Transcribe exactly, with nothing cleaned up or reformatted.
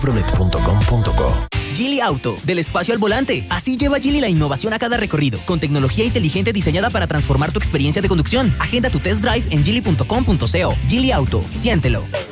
chevrolet punto com punto co. Geely Auto, del espacio al volante. Así lleva Geely la innovación a cada recorrido, con tecnología inteligente diseñada para transformar tu experiencia de conducción. Agenda tu test drive en geely punto com punto co. Geely Auto, siéntelo.